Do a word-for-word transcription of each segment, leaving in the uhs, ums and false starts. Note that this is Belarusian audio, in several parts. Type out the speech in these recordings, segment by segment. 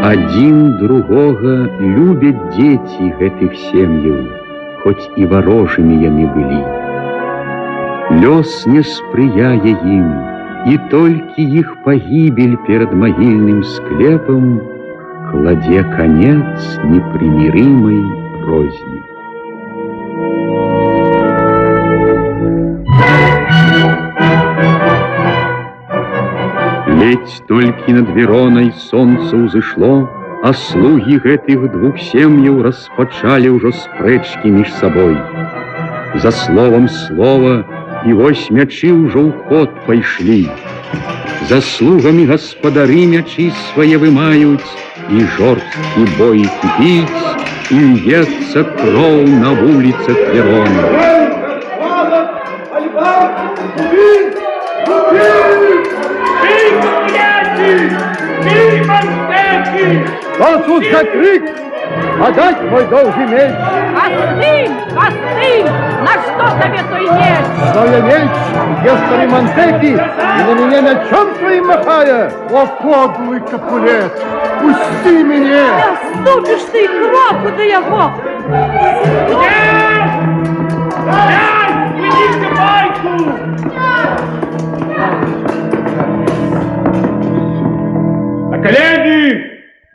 Один другога любят дети гэтых сем'яў, хоць і варожымі яны былі. Лёс не спрыяе ім, і толькі іх пагібель перад магільным склепам кладзе канец непрымірымай розні. Ледь толькі над Веронай сонца ўзышло, а слугі гэтых двух сем'яў распачалі ўжо спрэчкі між сабой. За словам слова, і вось мячы ўжо ў ход пайшлі. За слугамі гаспадары мячы свае вымаюць, і жорсткі бой кіпіць, і льецца кроў на вуліцах Вероны. Что тут за крик? Подать мой долгий меч! Остынь! Остынь! На что тебе той меч? Но я меч, Гестори Монтеки, и на меня мечом своим махая! О, подлый Капулет! Пусти меня! Ступишь ты кроку до его! Нет! Нет! Выйдите байку! На колени!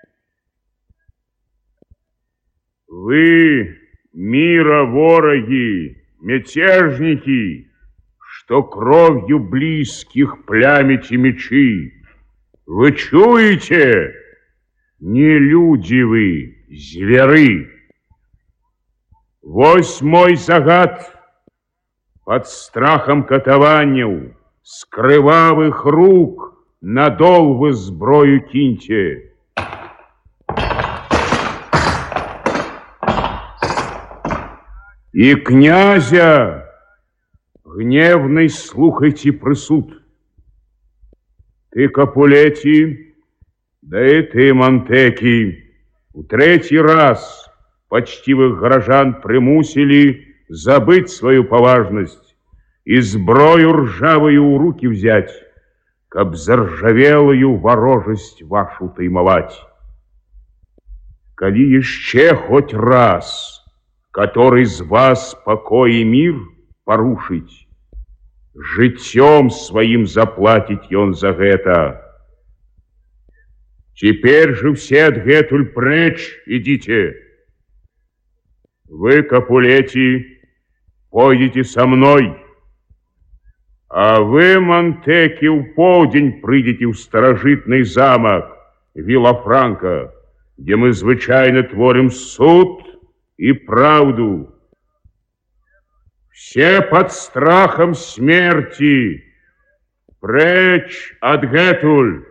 Вы, мира вороги, мятежники, что кровью близких плямите мечи. Вы чуете? Не люди вы, зверы. Вось мой загад. Под страхом катаванняў, с крывавых рук надол вы зброю киньте. И князя гневный слухайте присуд. Ты, Капулети, да и ты, Монтеки, у третий раз почтивых горожан примусили забыть свою поважность и зброю ржавую у руки взять, каб заржавелую ворожесть вашу таймовать. Коли еще хоть раз который из вас покой и мир порушить, жыццём своим заплатить он за гэта. Теперь же все адгэтуль прэч идите. Вы, Капулети, пойдете со мной, а вы, Монтеки, в полдень прыйдете в старожитный замок Вилафранка, где мы звычайно творим суд и правду. Все под страхом смерти. Прэч адгэтуль.